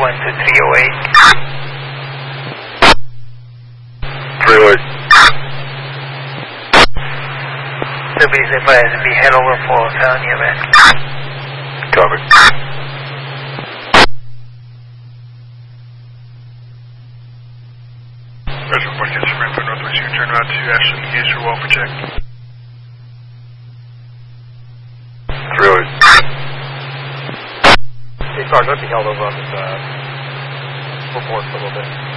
to 308. 308. So please advise and be head over for felony arrest. Copy. Roger, 1 Samantha Northwest, you turn around to Ashland and use your welfare check. 308. Hey, Sarge, I'd be held over on this report for a little bit.